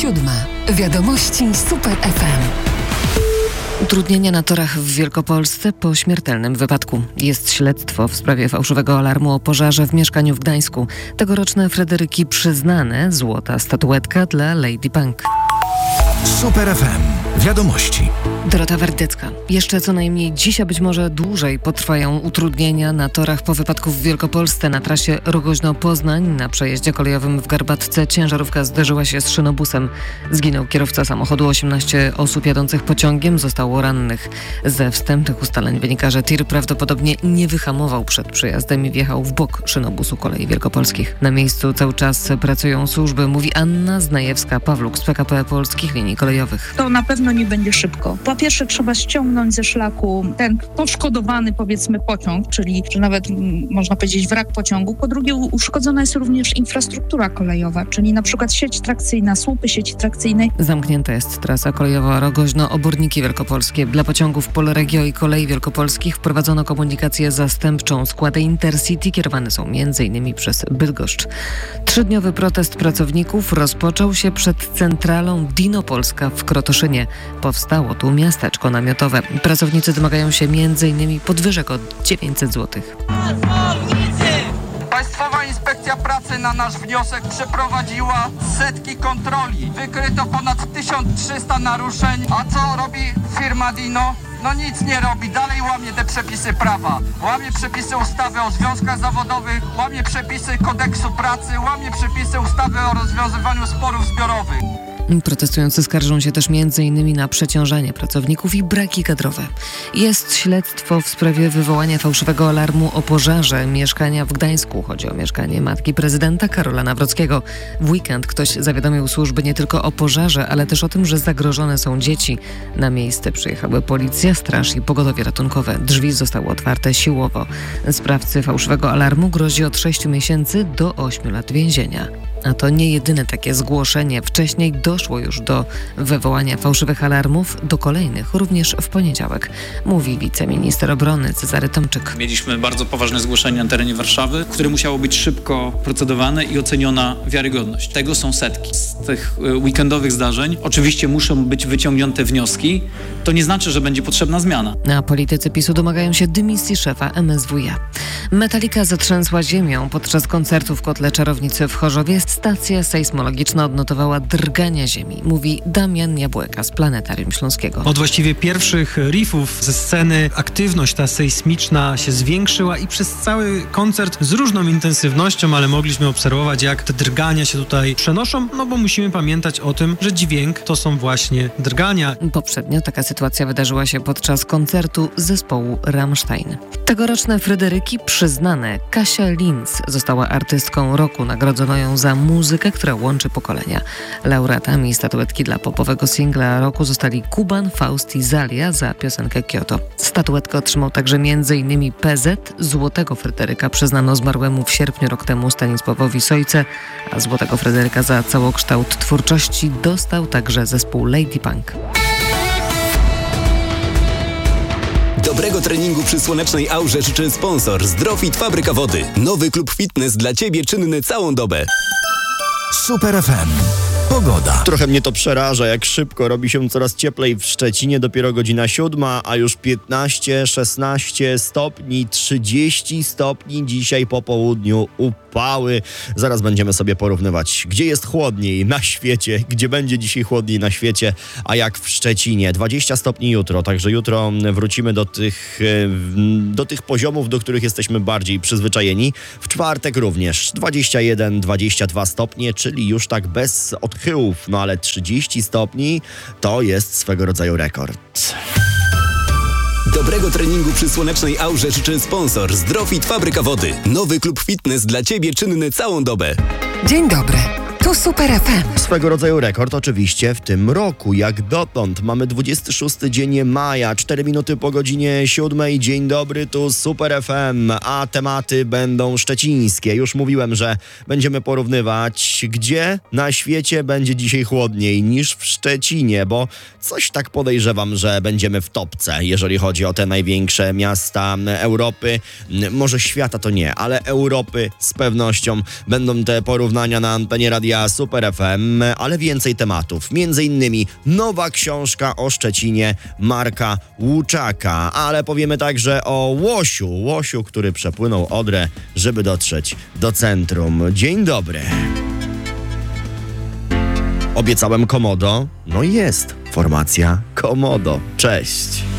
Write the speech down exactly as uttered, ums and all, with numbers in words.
Siódma. Wiadomości Super F M. Utrudnienia na torach w Wielkopolsce po śmiertelnym wypadku. Jest śledztwo w sprawie fałszywego alarmu o pożarze w mieszkaniu w Gdańsku. Tegoroczne Fryderyki przyznane, złota statuetka dla Lady Punk. Super F M. Wiadomości. Dorota Wardecka. Jeszcze co najmniej dziś, a być może dłużej potrwają utrudnienia na torach po wypadku w Wielkopolsce na trasie Rogoźno-Poznań. Na przejeździe kolejowym w Garbatce ciężarówka zderzyła się z szynobusem. Zginął kierowca samochodu, osiemnaście osób jadących pociągiem zostało rannych. Ze wstępnych ustaleń wynika, że tir prawdopodobnie nie wyhamował przed przejazdem i wjechał w bok szynobusu Kolei Wielkopolskich. Na miejscu cały czas pracują służby, mówi Anna Znajewska-Pawluk z P K P Polskich Linii Kolejowych. To na pewno nie będzie szybko. Po pierwsze trzeba ściągnąć ze szlaku ten poszkodowany, powiedzmy, pociąg, czyli że nawet m, można powiedzieć wrak pociągu. Po drugie uszkodzona jest również infrastruktura kolejowa, czyli na przykład sieć trakcyjna, słupy sieci trakcyjnej. Zamknięta jest trasa kolejowa Rogoźno-Oborniki Wielkopolskie. Dla pociągów Polregio i Kolei Wielkopolskich wprowadzono komunikację zastępczą. Składy Intercity kierowane są między innymi przez Bydgoszcz. Trzydniowy protest pracowników rozpoczął się przed centralą Dino Polska w Krotoszynie. Powstało tu miasteczko namiotowe. Pracownicy domagają się między innymi podwyżek o dziewięćset złotych. Państwowa Inspekcja Pracy na nasz wniosek przeprowadziła setki kontroli. Wykryto ponad tysiąc trzysta naruszeń. A co robi firma Dino? No nic nie robi, dalej łamie te przepisy prawa. Łamie przepisy ustawy o związkach zawodowych, łamie przepisy kodeksu pracy, łamie przepisy ustawy o rozwiązywaniu sporów zbiorowych. Protestujący skarżą się też między innymi na przeciążanie pracowników i braki kadrowe. Jest śledztwo w sprawie wywołania fałszywego alarmu o pożarze mieszkania w Gdańsku. Chodzi o mieszkanie matki prezydenta Karola Nawrockiego. W weekend ktoś zawiadomił służby nie tylko o pożarze, ale też o tym, że zagrożone są dzieci. Na miejsce przyjechały policja, straż i pogotowie ratunkowe. Drzwi zostały otwarte siłowo. Sprawcy fałszywego alarmu grozi od sześciu miesięcy do ośmiu lat więzienia. A to nie jedyne takie zgłoszenie. Wcześniej doszło już do wywołania fałszywych alarmów, do kolejnych, również w poniedziałek, mówi wiceminister obrony Cezary Tomczyk. Mieliśmy bardzo poważne zgłoszenie na terenie Warszawy, które musiało być szybko procedowane i oceniona wiarygodność. Tego są setki. Z tych weekendowych zdarzeń oczywiście muszą być wyciągnięte wnioski. To nie znaczy, że będzie potrzebna zmiana. A politycy PiSu domagają się dymisji szefa M S W iA. Metallica zatrzęsła ziemią podczas koncertu w Kotle Czarownicy w Chorzowie. Stacja sejsmologiczna odnotowała drgania ziemi, mówi Damian Jabłeka z Planetarium Śląskiego. Od właściwie pierwszych riffów ze sceny aktywność ta sejsmiczna się zwiększyła i przez cały koncert z różną intensywnością, ale mogliśmy obserwować, jak te drgania się tutaj przenoszą, no bo musimy pamiętać o tym, że dźwięk to są właśnie drgania. Poprzednio taka sytuacja wydarzyła się podczas koncertu zespołu Rammstein. Tegoroczne Fryderyki przyznane. Kasia Linz została artystką roku. Nagrodzono ją za muzykę, która łączy pokolenia. Laureatami statuetki dla popowego singla roku zostali Kuban, Faust i Zalia za piosenkę Kyoto. Statuetkę otrzymał także między innymi P Z. Złotego Fryderyka przyznano zmarłemu w sierpniu rok temu Stanisławowi Sojce, a Złotego Fryderyka za całokształt twórczości dostał także zespół Lady Punk. Dobrego treningu przy słonecznej aurze życzy sponsor Zdrofit Fabryka Wody. Nowy klub fitness dla Ciebie czynny całą dobę. Super F M. Pogoda. Trochę mnie to przeraża, jak szybko robi się coraz cieplej w Szczecinie. Dopiero godzina siódma, a już piętnaście, szesnaście stopni, trzydzieści stopni dzisiaj po południu. Upały. Zaraz będziemy sobie porównywać, gdzie jest chłodniej na świecie, gdzie będzie dzisiaj chłodniej na świecie, a jak w Szczecinie. dwadzieścia stopni jutro, także jutro wrócimy do tych, do tych poziomów, do których jesteśmy bardziej przyzwyczajeni. W czwartek również dwadzieścia jeden, dwadzieścia dwa stopnie, czyli już tak bez odchyłów, no ale trzydzieści stopni to jest swego rodzaju rekord. Dobrego treningu przy słonecznej aurze życzy sponsor Zdrofit Fabryka Wody. Nowy klub fitness dla Ciebie czynny całą dobę. Dzień dobry. Tu Super F M. Swego rodzaju rekord oczywiście w tym roku, jak dotąd. Mamy dwudziesty szósty dzień maja, cztery minuty po godzinie siódmej. Dzień dobry, tu Super F M, a tematy będą szczecińskie. Już mówiłem, że będziemy porównywać, gdzie na świecie będzie dzisiaj chłodniej niż w Szczecinie, bo coś tak podejrzewam, że będziemy w topce, jeżeli chodzi o te największe miasta Europy. Może świata to nie, ale Europy z pewnością będą te porównania na antenie Radia Radia Super F M, ale więcej tematów. Między innymi nowa książka o Szczecinie Marka Łuczaka, ale powiemy także o Łosiu, Łosiu, który przepłynął Odrę, żeby dotrzeć do centrum. Dzień dobry. Obiecałem Komodo, no i jest formacja Komodo. Cześć.